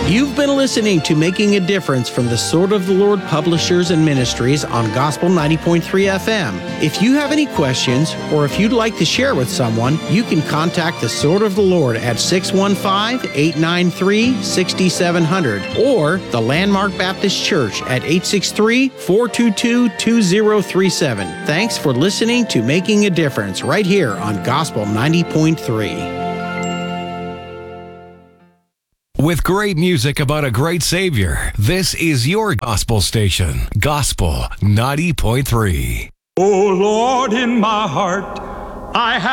You've been listening to Making a Difference from the Sword of the Lord Publishers and Ministries on Gospel 90.3 FM. If you have any questions or if you'd like to share with someone, you can contact the Sword of the Lord at 615-893-6700 or the Landmark Baptist Church at 863-422-2037. Thanks for listening to Making a Difference right here on Gospel 90.3. With great music about a great Savior, this is your gospel station, Gospel 90.3. Oh Lord, in my heart, I have